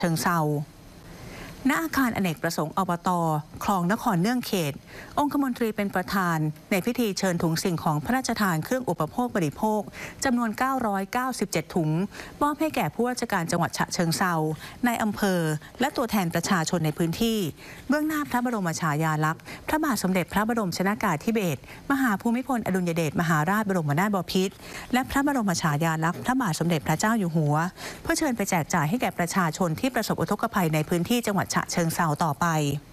เชิงเซาณอาคารอเนกประสงค์อบต.คลองนครเนื่องเขตองคมนตรีเป็นประธานในพิธีเชิญถุงสิ่งของพระราชทานเครื่องอุปโภคบริโภคจำนวน997ถุงมอบให้แก่ผู้ว่าราชการจังหวัดฉะเชิงเซาในอำเภอและตัวแทนประชาชนในพื้นที่เบื้องหน้าพระบรมฉายาลักษณ์พระบาทสมเด็จพระบรมชนกาธิเบศรมหาภูมิพลอดุลยเดชมหาราชบรมนาถบพิตรและพระบรมฉายาลักษณ์พระบาทสมเด็จพระเจ้าอยู่หัวเพื่อเชิญไปแจกจ่ายให้แก่ประชาชนที่ประสบอุทกภัยในพื้นที่จังหวัดฉะเชิงเซาต่อไป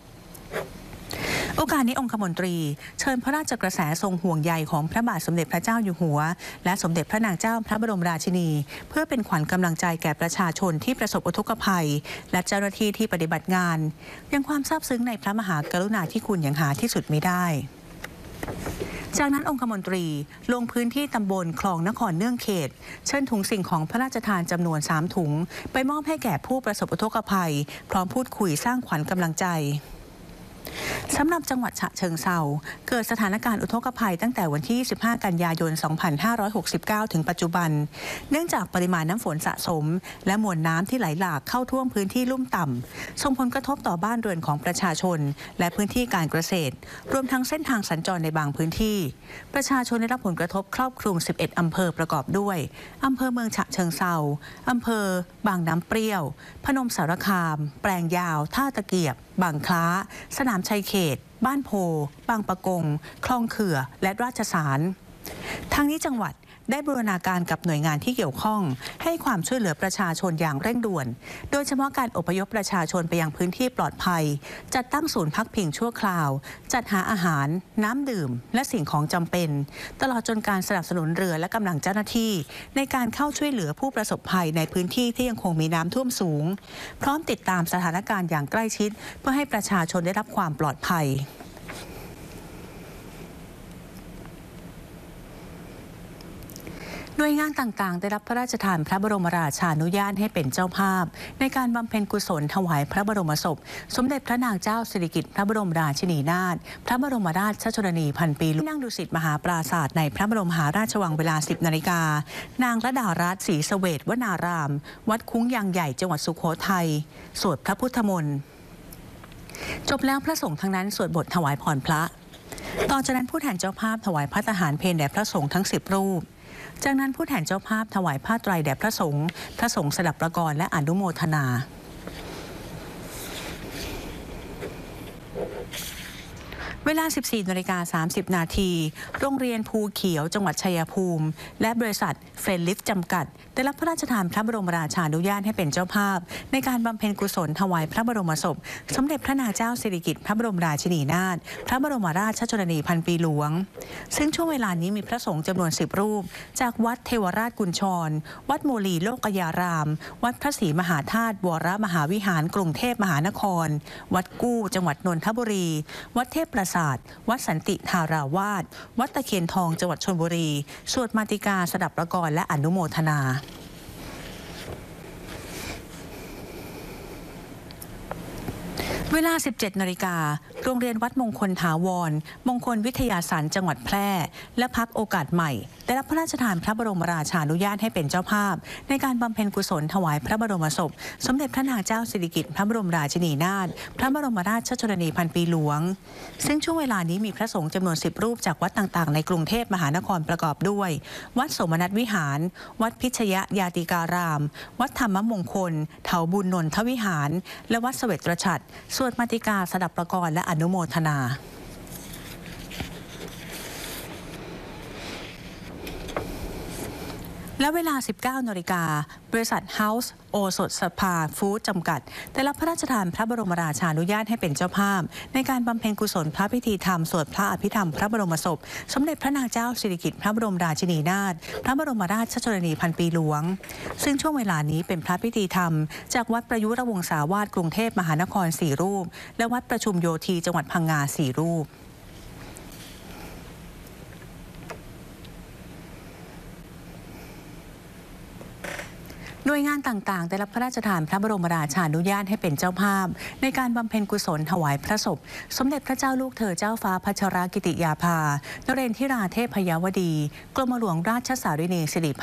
โอกาสนี้องคมนตรีเชิญพระราชกระแสทรงห่วงใยของพระบาทสมเด็จพระเจ้าอยู่หัวและสมเด็จพระนางเจ้าพระบรมราชินีเพื่อเป็นขวัญกำลังใจแก่ประชาชนที่ประสบอุทกภัยและเจ้าหน้าที่ที่ปฏิบัติงานยังความซาบซึ้งในพระมหากรุณาธิคุณอย่างหาที่สุดมิได้จากนั้นองคมนตรีลงพื้นที่ตำบลคลองนครเนื่องเขตเชิญถุงสิ่งของพระราชทานจำนวน3ถุงไปมอบให้แก่ผู้ประสบอุทกภัยพร้อมพูดคุยสร้างขวัญกำลังใจสำหรับจังหวัดฉะเชิงเซาเกิดสถานการณ์อุทกภัยตั้งแต่วันที่25กันยายน2569ถึงปัจจุบันเนื่องจากปริมาณน้ำฝนสะสมและมวลน้ำที่ไหลหลากเข้าท่วมพื้นที่ลุ่มต่ำส่งผลกระทบต่อบ้านเรือนของประชาชนและพื้นที่การเกษตรรวมทั้งเส้นทางสัญจรในบางพื้นที่ประชาชนได้รับผลกระทบครอบคลุม11อำเภอประกอบด้วยอำเภอเมืองฉะเชิงเซาอำเภอบางน้ำเปรี้ยวพนมสารคามแปลงยาวท่าตะเกียบบางคล้าสนามชัยเขตบ้านโพบางปะกงคลองเขื่อและราชสารทางนี้จังหวัดได้บูรณาการกับหน่วยงานที่เกี่ยวข้องให้ความช่วยเหลือประชาชนอย่างเร่งด่วนโดยเฉพาะการอพยพประชาชนไปยังพื้นที่ปลอดภัยจัดตั้งศูนย์พักพิงชั่วคราวจัดหาอาหารน้ำดื่มและสิ่งของจำเป็นตลอดจนการสนับสนุนเรือและกำลังเจ้าหน้าที่ในการเข้าช่วยเหลือผู้ประสบภัยในพื้นที่ที่ยังคงมีน้ำท่วมสูงพร้อมติดตามสถานการณ์อย่างใกล้ชิดเพื่อให้ประชาชนได้รับความปลอดภัยหน่วยงานต่างๆได้รับพระราชทานพระบรมราชานุญาตให้เป็นเจ้าภาพในการบำเพ็ญกุศลถวายพระบรมศพสมเด็จพระนางเจ้าสิริกิติ์พระบรมราชินีนาถพระบรมราชชนนีพันปีนั่งดุสิตมหาปราสาทในพระบรมมหาราชวังเวลา 10 นาฬิกานางระดารัตน์ศรีเสวตวนารามวัดคุ้งยางใหญ่จังหวัดสุโขทัยสวดพระพุทธมนต์จบแล้วพระสงฆ์ทั้งนั้นสวดบทถวายพรพระต่อจากนั้นผู้แทนเจ้าภาพถวายภัตตาหารเพลแด่พระสงฆ์ทั้ง10 รูปจากนั้นผู้แทนเจ้าภาพถวายผ้าไตรแด่พระสงฆ์สดับประกรณ์และอนุโมทนาเวลา 14:30 นาทีโรงเรียนภูเขียวจังหวัดชัยภูมิและบริษัทเฟรนลิฟจำกัดได้รับพระราชทานพระบรมราชานุญาตให้เป็นเจ้าภาพในการบำเพ็ญกุศลถวายพระบรมศพสมเด็จพระนางเจ้าสิริกิติ์พระบรมราชินีนาถพระบรมราชชนนีพันปีหลวงซึ่งช่วงเวลานี้มีพระสงฆ์จำนวน10 รูปจากวัดเทวราชกุญชรวัดโมลีโลกยารามวัดพระศรีมหาธาตุวรมหาวิหารกรุงเทพมหานครวัดกู้จังหวัดนนทบุรีวัดเทพประสาทวัดสันติธาราวาสวัดตะเคียนทองจังหวัดชลบุรีสวดมาติกาสดับประกรณ์และอนุโมทนาเวลา 17 นาฬิกาโรงเรียนวัดมงคลถาวรมงคลวิทยาสารจังหวัดแพร่และพรรคโอกาสใหม่ได้รับพระราชทานพระบรมราชานุญาตให้เป็นเจ้าภาพในการบำเพ็ญกุศลถวายพระบรมศพสมเด็จพระนางเจ้าสิริกิติ์พระบรมราชินีนาถพระบรมราชชนนีพันปีหลวงซึ่งช่วงเวลานี้มีพระสงฆ์จำนวน10 รูปจากวัดต่างๆในกรุงเทพมหานครประกอบด้วยวัดโสมนัสวิหารวัดพิชยยาติการาม วัดธรรมมงคลเถาบุญนนทวิหารและวัดเสวตรฉัตรสวดมาติกาสดับประกรณ์และอนุโมทนาและเวลา 19 นาฬิกาบริษัทเฮาส์โอสถสภาฟู้ดจำกัดได้รับพระราชทานพระบรมราชานุญาตให้เป็นเจ้าภาพในการบำเพ็ญกุศลพระพิธีธรรมสวดพระอภิธรรมพระบรมศพสมเด็จพระนางเจ้าสิริกิติ์พระบรมราชินีนาถพระบรมราชชนนีพันปีหลวงซึ่งช่วงเวลานี้เป็นพระพิธีธรรมจากวัดประยุรวงศาวาสกรุงเทพมหานคร4 รูปและวัดประชุมโยธีจังหวัดพังงา4 รูปหน่วยงานต่างๆได้รับพระราชทานพระบรมราชานุญาตให้เป็นเจ้าภาพในการบำเพ็ญกุศลถวายพระศพสมเด็จพระเจ้าลูกเธอเจ้าฟ้าพัชรกิติยาภานเรนทิราเทพยาวดีกรมหลวงราชสารินีสิริ